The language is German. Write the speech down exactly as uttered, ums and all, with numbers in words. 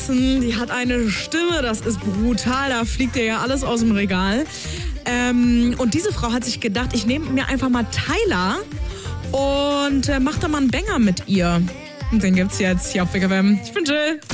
Jackson, die hat eine Stimme, das ist brutal, da fliegt ihr ja alles aus dem Regal. Ähm, und diese Frau hat sich gedacht, ich nehme mir einfach mal Tyler und äh, mach da mal einen Banger mit ihr. Und den gibt's jetzt hier auf Big F M. Ich bin Jill.